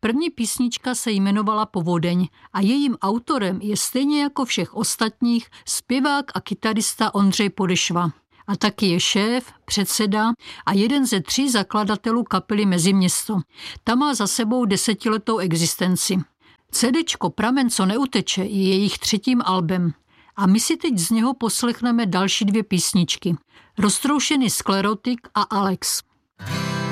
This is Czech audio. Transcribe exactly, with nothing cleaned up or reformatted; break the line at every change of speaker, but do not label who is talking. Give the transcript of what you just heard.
První písnička se jmenovala Povodeň a jejím autorem je stejně jako všech ostatních zpěvák a kytarista Ondřej Podešva. A taky je šéf, předseda a jeden ze tří zakladatelů kapely Meziměsto. Ta má za sebou desetiletou existenci. CDčko Pramen, co neuteče je jejich třetím albem. A my si teď z něho poslechneme další dvě písničky. Roztroušený sklerotik a Alex.